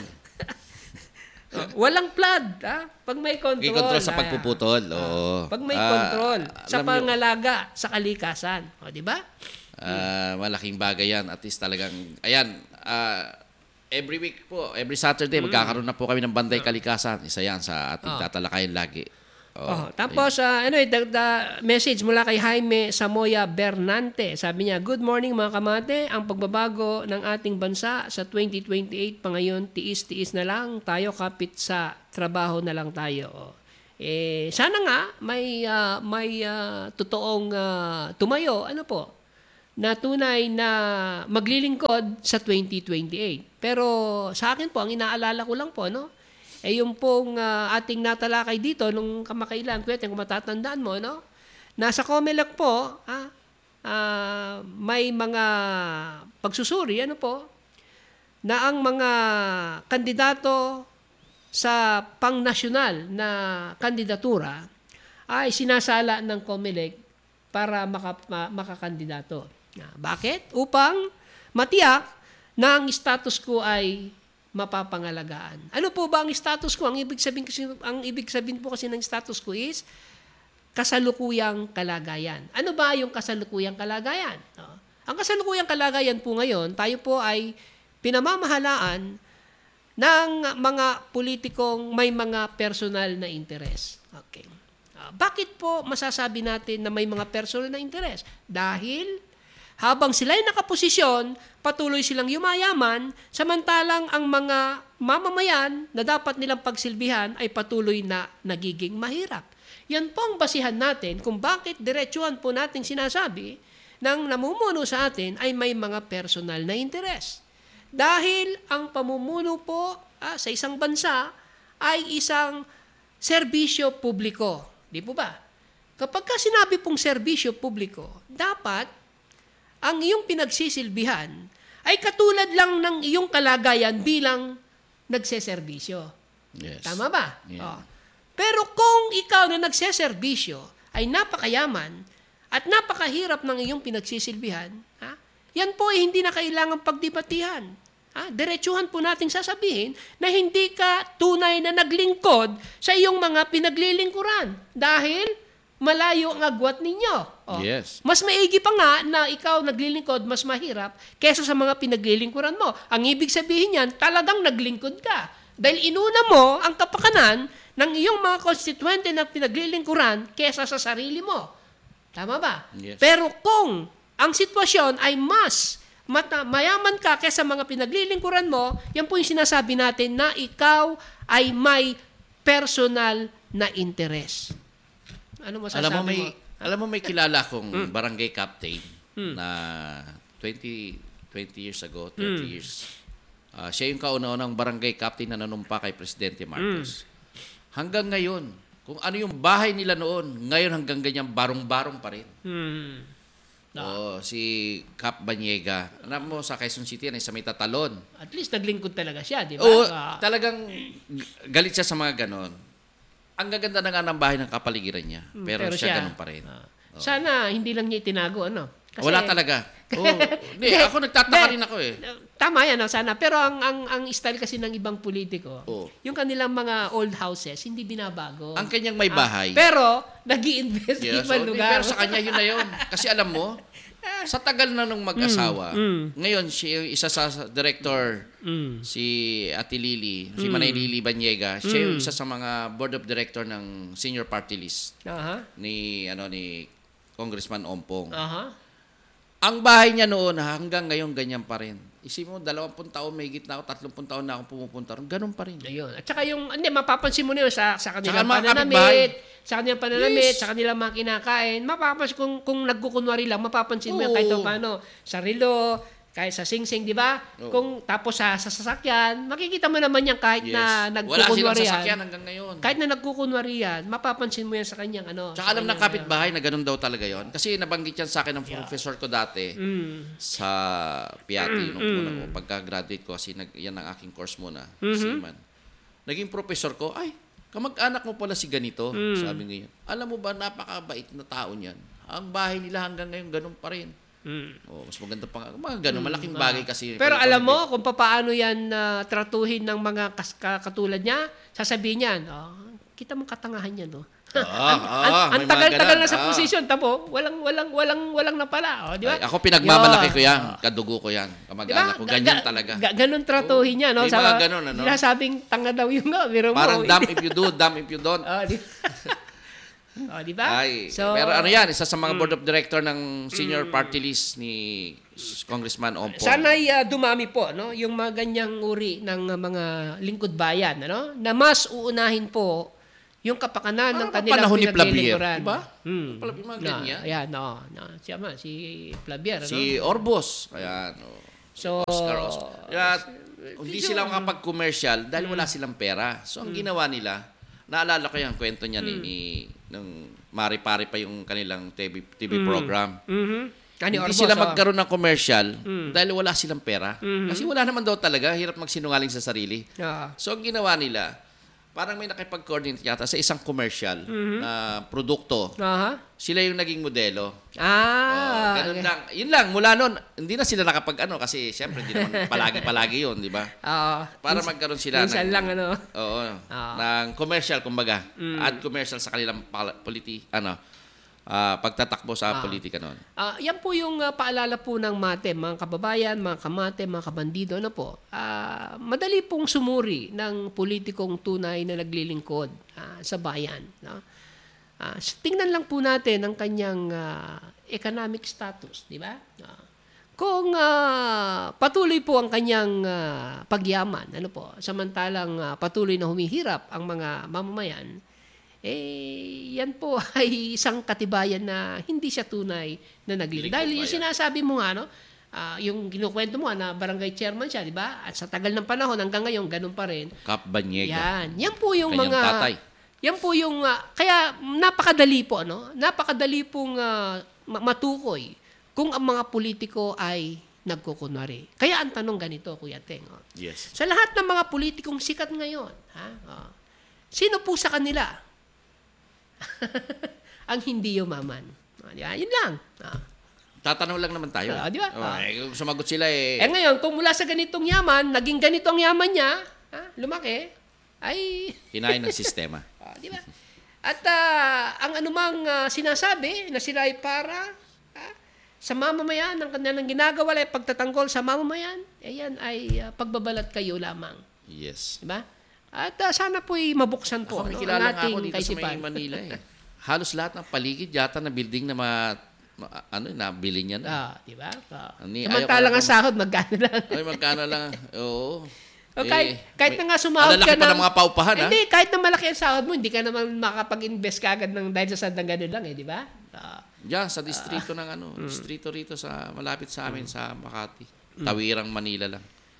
Oh, walang flood, ha? Pag may control. May control sa ah, pagpuputol. Oo. Pag may Ah, control sa alam nyo, pangalaga sa kalikasan. O, di ba? ah, malaking bagay yan. At least talagang, ayan, ah, every week po, every Saturday, magkakaroon na po kami ng Banday Kalikasan. Isa yan sa ating tatalakayin lagi. Oh, tapos, uh, anyway, the, the message mula kay Jaime Samoya Bernante. Sabi niya, good morning mga kamate. Ang pagbabago ng ating bansa sa twenty twenty-eight pa ngayon, tiis-tiis na lang. Tayo kapit sa trabaho na lang tayo. Oh. Eh, sana nga may, uh, may uh, totoong uh, tumayo, ano po, na tunay na maglilingkod sa twenty twenty-eight. Pero sa akin po, ang inaalala ko lang po, no? Eh yung pong uh, ating natalakay dito nung kamakailan, kuya, kung matatandaan mo, no? Nasa COMELEC po, ah, ah, may mga pagsusuri, ano po, na ang mga kandidato sa pang-nasyonal na kandidatura ay sinasala ng COMELEC para maka, ma, makakandidato. Ah, bakit? Upang matiyak na ang status quo ay mapapangalagaan. Ano po ba ang status quo? Ang ibig sabihin kasi ang ibig sabihin po kasi ng status quo is kasalukuyang kalagayan. Ano ba yung kasalukuyang kalagayan? No? Ang kasalukuyang kalagayan po ngayon, tayo po ay pinamamahalaan ng mga politikong may mga personal na interes. Okay. Uh, bakit po masasabi natin na may mga personal na interes? Dahil habang sila'y nakaposisyon, patuloy silang yumayaman, samantalang ang mga mamamayan na dapat nilang pagsilbihan ay patuloy na nagiging mahirap. Yan po ang basihan natin kung bakit diretsuhan po nating sinasabi ng namumuno sa atin ay may mga personal na interes. Dahil ang pamumuno po ah, sa isang bansa ay isang serbisyo publiko. Di po ba? Kapag ka sinabi pong serbisyo publiko, dapat ang iyong pinagsisilbihan ay katulad lang ng iyong kalagayan bilang nagseserbisyo. Yes. Tama ba? Yeah. Oh. Pero kung ikaw na nagseserbisyo ay napakayaman at napakahirap ng iyong pinagsisilbihan, ha? Yan po ay hindi na kailangang pagdebatihan. Ha? Diretsuhan po nating sasabihin na hindi ka tunay na naglingkod sa iyong mga pinaglilingkuran dahil malayo ang agwat ninyo. Oh. Yes. Mas maigi pa nga na ikaw naglilingkod, mas mahirap kesa sa mga pinaglilingkuran mo. Ang ibig sabihin yan, talagang naglingkod ka. Dahil inuna mo ang kapakanan ng iyong mga konstituente na pinaglilingkuran kesa sa sarili mo. Tama ba? Yes. Pero kung ang sitwasyon ay mas mata, mayaman ka kesa mga pinaglilingkuran mo, yan po yung sinasabi natin na ikaw ay may personal na interes. Ano masasabi Alam mo may mo? alam mo may kilala kong Hmm. barangay captain na twenty, twenty years ago, thirty Hmm. years Ah, siya yung kauna-unang barangay captain na nanumpa kay Presidente Marcos. Hanggang ngayon, kung ano yung bahay nila noon, ngayon hanggang ganyan barong-barong pa rin. Hmm. Oo, si Cap Banyega. Alam mo, sa Quezon City, yan, sa may tatalon. At least naglingkod talaga siya, di ba? Oo, Ah, talagang galit siya sa mga ganon. Ang gaganda na nga ng bahay ng kapaligiran niya. Pero, pero siya, siya- ganon pa rin. ah. Sana hindi lang niya itinago, ano? Kasi- Wala talaga. Oo. Hindi, ako nagtataka rin ako eh. Tama yan, ah, sana. Pero ang, ang, ang style kasi ng ibang politiko, Oo. yung kanilang mga old houses, hindi binabago. Ang kanyang may Ah, bahay. pero, nag-i-invest Yes, sa ibang so, lugar. pero sa kanya yun na yun. Kasi alam mo, sa tagal na nung mag-asawa, ngayon, siya yung isa sa sa director, Mm. si Ate Lily, si Manay Lily Banyega, siya yung isa sa mga board of director ng senior party list Aha. ni ano ni Congressman Ompong. Aha. Ang bahay niya noon hanggang ngayon ganyan pa rin. Isipin mo, dalawampung taon, may gitna ako, tatlumpung taon na akong pumupunta ron. Ganun pa rin. Ayun. At saka yung, hindi, mapapansin mo na yun sa, sa kanilang Tsaka mga pananamit, sa kanilang pananamit, Yes. sa kanilang mga kinakain. Mapapansin, kung, kung nagkukunwari lang, mapapansin mo yan kahit Oo. paano. Sa relo, kahit sa sing-sing, di ba? Oo. Kung tapos sa, sa sasakyan, makikita mo naman yan kahit Yes. na Wala silang nagkukunwari sasakyan yan. hanggang ngayon. Kahit na nagkukunwari yan, mapapansin mo yan sa kanyang ano. Tsaka sa alam ng kanyang, kapitbahay na ganun daw talaga yon. Kasi nabanggit yan sa akin ng professor ko dati Mm. sa P I A T nung una ko. Pagka-graduate ko, kasi nag, yan ang aking course muna, seaman. Naging professor ko, ay, kamag-anak mo pala si ganito, sabi ngayon. Alam mo ba, napakabait na tao niyan. Ang bahay nila hanggang ngayon ganun pa rin. Mm. Oh, mas maganda pa nga. Mga ganun, malaking bagay kasi. Pero alam mo kung paano yan ah, tratuhin ng mga kas- ka- katulad niya, sasabihin niyan, oh, kita mong katangahan yan, no? Ah, ang, ah, ang, ang may mga tagal-tagal ganun. na sa Ah. posisyon, tamo, walang walang walang walang na pala, oh, di ba? Ay, ako pinagmamalaki Yun. ko yan. Kadugo ko yan. Di ba? Kamag-anak ko. Ganyan Ga- talaga. ga- ganun tratuhin niya, no? May mga ganun, ano? Sinasabing tanga daw yung nga, pero Parang mo. dumb if you do, dumb if you don't. Oh, di, oh, di ba? Ay, So, pero ano yan, isa sa mga board of director ng senior party list ni Congressman Ompong. sana'y ah, dumami po, no? Yung mga ganyang uri ng ah, mga lingkod bayan, ano? Na mas uunahin po yung kapakanan ng Parang kanilang panahon ni Flavier, pinaglilingkuran. di ba? Hmm. Yung mga Na, ganyan. ayan, no, no. Siya man, si Flavier, ano? Si Orbos. Kaya, ano, So, Oscar Oscar. Kaya, hindi sila makapag-commercial dahil wala silang pera. So, ang ginawa nila, naalala ko yung kwento niya ni, ni ng Mari-Pari pa yung kanilang T V, T V program. mhm. Ani Hindi Orbos, sila oh. magkaroon ng commercial dahil wala silang pera. Kasi wala naman daw talaga, hirap magsinungaling sa sarili. Ah. So, ang ginawa nila, parang may nakipag-coordinate yata sa isang commercial na produkto. Aha. Sila yung naging modelo. Ah. Ganun okay. lang. Yun lang, mula noon, hindi na sila nakapag ano, kasi siyempre, hindi naman palagi-palagi yun, di ba? Oo. Para magkaroon sila minsan ng, lang, ano. Oo, Ah. ng commercial, kumbaga. At commercial sa kanilang pal- politi, ano, ah, pagtatakbo sa politika noon. Ah, yan po yung ah, paalala po ng mate, mga kababayan, mga kamate, mga kabandido, ano po. Ah, madali pong sumuri ng politikong tunay na naglilingkod ah, sa bayan. No? Ah, s- tingnan lang po natin ang kanyang ah, economic status, di ba? Ah, kung ah, patuloy po ang kanyang ah, pagyaman, ano po, samantalang ah, patuloy na humihirap ang mga mamamayan, eh, yan po ay isang katibayan na hindi siya tunay na naglilingkod. Dahil yung sinasabi mo nga, no, ah, yung kinukwento mo na barangay chairman siya, di ba? At sa tagal ng panahon, hanggang ngayon, ganun pa rin. Cap Banyega. Yan. Yan po yung Kanyang mga... tatay. Yan po yung... ah, kaya napakadali po, no? Napakadali pong ah, ma- matukoy kung ang mga politiko ay nagkukunwari. Kaya ang tanong ganito, Kuya Teng. Oh. Yes. Sa lahat ng mga politikong sikat ngayon, ha? Oh, sino po sa kanila ang hindi yumaman? Oh, di ba? Yun lang. Oh. Tatanong lang naman tayo. Ah, di ba? Oh, Ah. eh, kung sumagot sila eh. Eh ngayon, kung mula sa ganitong yaman, naging ganito ang yaman niya, ha? Lumaki, ay... Kinain ng sistema. Ah, di ba? At ah, ang anumang ah, sinasabi na sila ay para ah, sa mamamayan, ang kanilang ginagawa ay pagtatanggol sa mamamayan, eh yan ay ah, pagbabalat kayo lamang. Yes. Di ba? At ah, sana po'y mabuksan po Ako, may no, kilala ang nga ating ako dito sa kaisipan. may Manila eh. Halos lahat ng paligid yata na building na ma, ma- ano, nabili niya na. Ah, di ba? Ah. Ani, Samantalang ayaw ang ko- sahod, magkano lang. Ay, magkano lang. Oo. O kahit, Eh, kahit may- na nga sumahod ang lalaki ka pa ng... ng mga paupahan, ha? Hindi, kahit na malaki ang sahod mo, hindi ka naman makapag-invest kagad ng dahil sa sandang ganun lang eh, di ba? Ah. Diyan, sa distrito ng ano, distrito rito sa, malapit sa amin sa Makati. Tawirang Manila lang.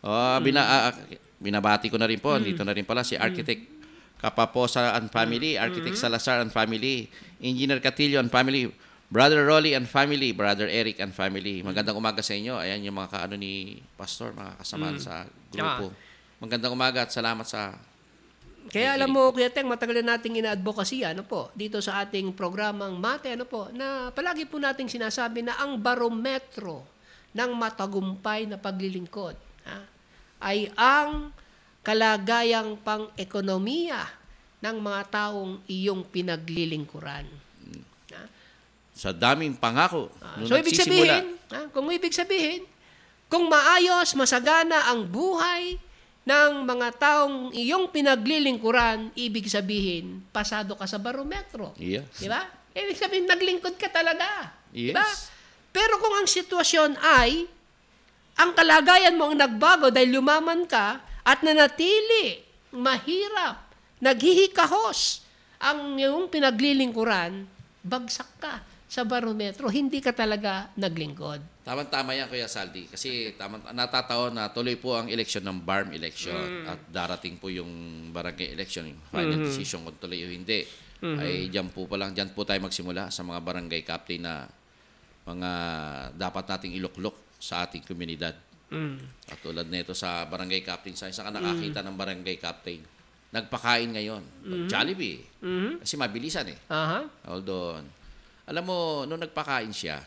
Oh, bina, ah, binabati ko na rin po. Dito na rin pala si Architect Capaposa and family, Architect Salazar and family, Engineer Catillo and family, Brother Rolly and family, Brother Eric and family. Magandang umaga sa inyo. Ayan yung mga kaano ni Pastor, mga kasamaan sa grupo. Magandang umaga at salamat sa... Kaya alam mo, Kuya Teng, matagal na nating ina-advocacy, ano po, dito sa ating programang Mate, ano po, na palagi po nating sinasabi na ang barometro ng matagumpay na paglilingkod ha, ay ang kalagayang pang-ekonomiya ng mga taong iyong pinaglilingkuran. Ha? Sa daming pangako. Ah, nung so, ibig nagsisimula. sabihin, ha, kung ibig sabihin, kung maayos, masagana ang buhay ng mga taong iyong pinaglilingkuran, ibig sabihin, pasado ka sa barometro. Yes. Di ba? Ibig sabihin, naglingkod ka talaga. Yes. Di ba? Pero kung ang sitwasyon ay, ang kalagayan mo ang nagbago dahil lumaman ka at nanatili, mahirap, naghihikahos ang iyong pinaglilingkuran, bagsak ka sa barometro. Hindi ka talaga naglingkod. Tama-tama yan, Kuya Saldi. Kasi tama, natataon na tuloy po ang election ng B A R M election at darating po yung barangay election, yung final decision kung tuloy o hindi. Ay dyan po pa lang, dyan po tayo magsimula sa mga barangay captain na mga dapat nating iluklok sa ating komunidad. At tulad nito sa barangay captain, sa isa ka nakakita ng barangay captain, nagpakain ngayon. Jollibee. Kasi mabilisan eh. Aha. Hold on. Alam mo, nung nagpakain siya,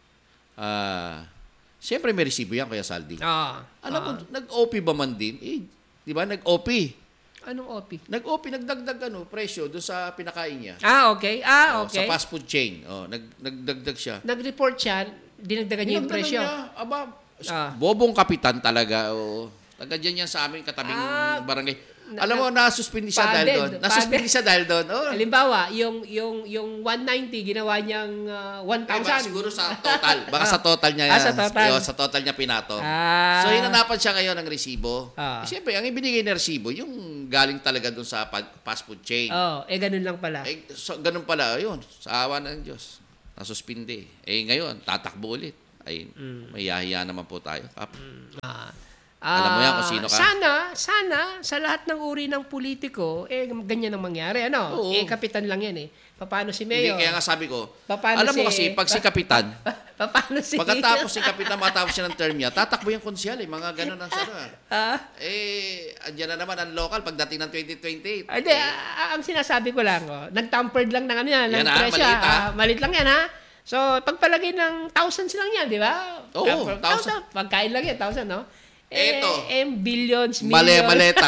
ah, siyempre may resibo yan, Kuya Saldi. Ah. Alam mo, nag-O P ba man din? Eh, di ba, nag-O P. Anong O P? Nag-O P, nagdagdag ano, presyo doon sa pinakain niya. Ah, okay. Ah, Oh, okay. sa fast food chain. Oh, nag, nagdagdag siya. Nag-report siya, dinagdagan niya yung Dinagdagan presyo. niya, aba, Ah. bobong kapitan talaga. Oh. Taga dyan yan sa amin, katabing Ah, barangay. na- Alam mo, nasuspindi siya dahil Padded, doon. Nasuspindi padded. siya dahil doon. Oh. Halimbawa, yung yung yung one ninety ginawa niyang uh, one Ay, baka thousand. siguro sa total. Baka sa total niya. Ah, sa total. Yo, sa total niya pinato. Ah. So, hinanapan siya ngayon ng resibo. Ah. Eh, Siyempre, ang ibinigay na resibo, yung galing talaga doon sa pa- fast food chain. Oh, eh ganun lang pala. Eh, so, ganun pala, yun. Sa awa ng Diyos. Nasuspindi. Eh, ngayon, tatakbo ulit. Ay, Mm. may yahiya naman po tayo. Kap. Ah. Alam mo yan kung sino ka? Sana, sana, sa lahat ng uri ng politiko, eh, ganyan ang mangyari. Ano? Oo. Eh, kapitan lang yan eh. Paano si Hindi, Mayor? kaya nga sabi ko, Paano alam mo si- kasi, pag si Kapitan, Paano si... pagkatapos si Kapitan, matapos siya ng term niya, tatakbo yung konsyal eh, mga ganun ang sana. Ah? Eh, andyan na naman ang local pagdating ng twenty twenty-eight. Ah, Hindi, ah, ang sinasabi ko lang, oh, nag-tampered lang ng ano yan, ng Yan, ah, presyo. maliit, ah. Ah, maliit lang yan, ha? So, pagpalagay ng thousands lang yan, di ba? Oo, Ah, thousand. Pagkain lang yan, thousand, no? Eh, Eto. eh, billions, millions. Male-maleta.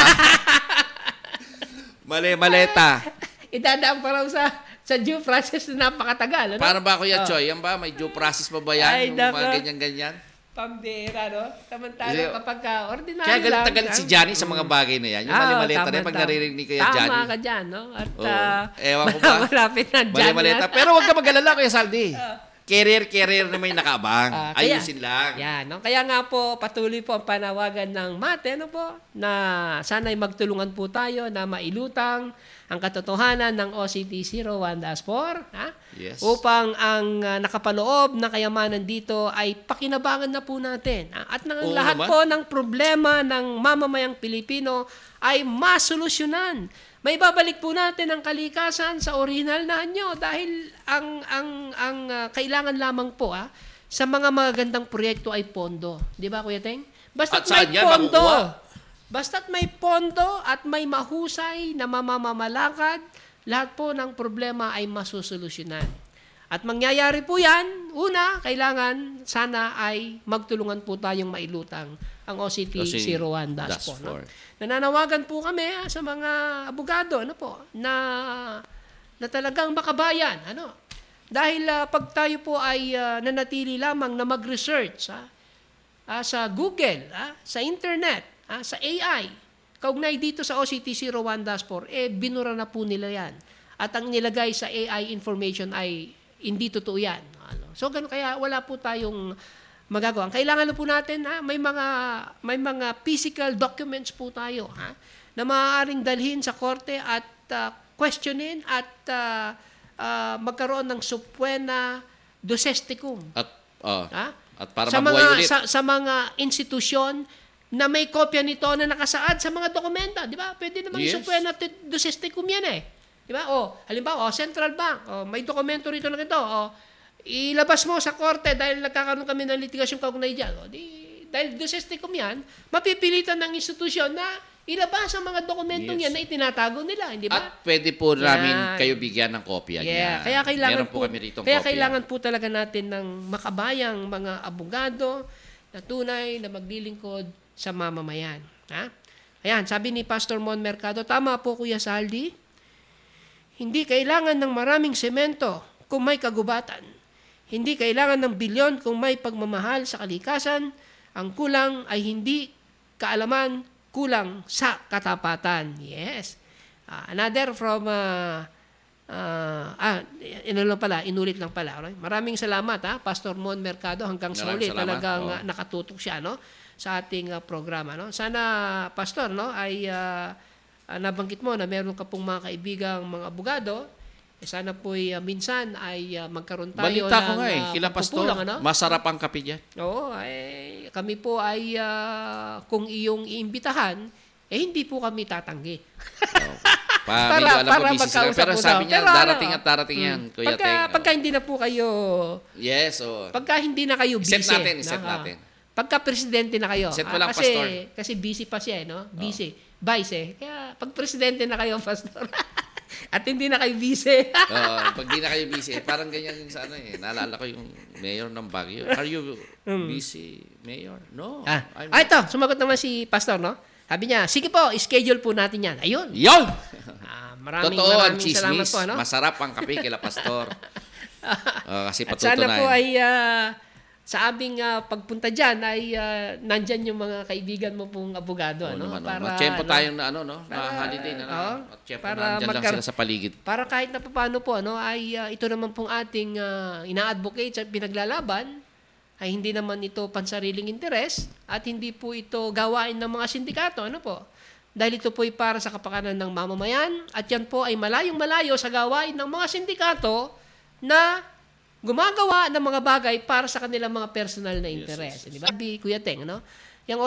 Male-maleta. Idadaan pa raw sa sa due process na napakatagal. Ano? Paano ba, Kuya Oh. Choy? Yan ba? May due process pa ba yan? Ay, yung mga nako. ganyan-ganyan? Pambira, no? Samantala Hindi. kapag ka ordinary Kaya galit lang. na galit si Johnny sa mga bagay na yan. Yung Ah, mali-maleta na tama, yan, pag tama. naririnig ni Kuya Tama Johnny. ka dyan, no? At Oo. ah, Ewan ko ba? malapit na dyan. Mali-maleta. na. Pero huwag ka mag-alala, Kuya Saldi. Career-career na may nakaabang. Ah, kaya- Ayusin lang. Yan, no? Kaya nga po, patuloy po ang panawagan ng Mate, ano po, na sana'y magtulungan po tayo na mailutang ang katotohanan ng O C T zero one dash four, ha? Yes. Upang ang uh, nakapaloob na kayamanan dito ay pakinabangan na po natin. ha? At ng Oo lahat naman. po ng problema ng mamamayang Pilipino ay masolusyonan. May babalik po natin ang kalikasan sa original na anyo dahil ang ang ang uh, kailangan lamang po ah, sa mga magagandang proyekto ay pondo. Di ba, Kuya Teng? Basta't At saan may yan pondo. makukuha? Basta't may pondo at may mahusay na mamamamalakad, lahat po ng problema ay masusolusyonan. At mangyayari po yan, una, kailangan sana ay magtulungan po tayong mailutang ang O C T zero one dash four. No? Nananawagan po kami ah, sa mga abogado ano po, na, na talagang makabayan. Ano? Dahil ah, pag tayo po ay ah, nanatili lamang na mag-research ah, ah, sa Google, ah, sa internet, ah, sa A I, kaugnay dito sa O C T zero one dash four, eh binura na po nila yan. At ang nilagay sa A I information ay hindi totoo yan. Ano? So ganun, kaya wala po tayong magagawa. Ang kailangan na po natin, ha, may mga may mga physical documents po tayo, ha, na maaaring dalhin sa korte at uh, questionin at uh, uh, magkaroon ng subpoena docesticum. At, oh, Ha? at para sa mabuhay mga ulit. sa, sa mga institusyon na may kopya nito na nakasaad sa mga dokumento, di ba? Pwede namang Yes. isupuyan natin do system yan eh. Di ba? O, halimbawa, o, Central Bank, o, may dokumento rito na ito, o, ilabas mo sa korte dahil nagkakaroon kami ng litigasyon kaugnay dyan. O, di, dahil do system yan, mapipilitan ng institusyon na ilabas ang mga dokumentong Yes. yan na itinatago nila, hindi ba? At pwede po namin Yan. kayo bigyan ng kopya Yeah, niya. kaya kailangan Meron po, kami rito kaya kopya. kailangan po talaga natin ng makabayang mga abogado na tunay na maglilingkod sa mamamayan. Ha? Ayan, sabi ni Pastor Mon Mercado, tama po Kuya Saldi, hindi kailangan ng maraming semento kung may kagubatan. Hindi kailangan ng bilyon kung may pagmamahal sa kalikasan. Ang kulang ay hindi kaalaman, kulang sa katapatan. Yes. Ah, another from uh, uh, ah, ino lang pala, inulit lang pala. Alright? Maraming salamat ha, Pastor Mon Mercado, hanggang sa Maraming uli salamat. talagang Oo. uh, nakatutok siya no sa ating uh, programa no. Sana Pastor no ay uh, uh, nabanggit mo na meron ka pong mga kaibigang mga abogado. Eh, sana po uh, minsan ay uh, magkaroon tayo Balita ko ng nga eh, uh, kila Pastor, pagpupulong, ano? masarap ang kape dyan. Oo, eh, kami po ay ah, kung iyong iimbitahan, eh hindi po kami tatanggi. Oh. Pa, Para- medyo alam para ko busy sila. Pero magkausap-usap. sabi niya, Pero ano, darating at darating yan, Kuya Pagka, Teng. pagka hindi na po kayo, Yes, oh. pagka hindi na kayo busy. Iset natin, iset no? natin. Pagka presidente na kayo. Iset mo ah, lang, kasi, Pastor. kasi busy pa siya, eh, no? Busy. Vice eh. Kaya pag presidente na kayo, Pastor, at hindi na kayo busy. Oo, pag di na kayo busy, eh, parang ganyan yung sa ano eh. Naalala ko yung mayor ng Baguio. Are you busy, mayor? No. Hmm. ah, I'm ah, ito, sumagot naman si Pastor, no? Sabi niya, sige po, schedule po natin yan. Ayun. Yon! Ah, maraming Totoo ang maraming salamat chismis. po, ano? Masarap ang kape kila Pastor. Oh, kasi At sana patutunayan. po ay ah, sa aming ah, pagpunta dyan ay ah, nandyan yung mga kaibigan mo pong abogado. Oo ano? naman, oh. Para, Matsyempo ano, tayong na, ano, no? na para- holiday na. oo, Matsyempo para na andyan lang magkar- sila sa paligid. Para kahit na paano po, ano, ay ah, ito naman pong ating ah, ina-advocate at pinaglalaban, ay hindi naman ito pansariling interes at hindi po ito gawain ng mga sindikato. Ano po? Dahil ito po ay para sa kapakanan ng mamamayan at yan po ay malayong malayo sa gawain ng mga sindikato na gumagawa ng mga bagay para sa kanilang mga personal na interes. Di ba? Kuya Teng, no?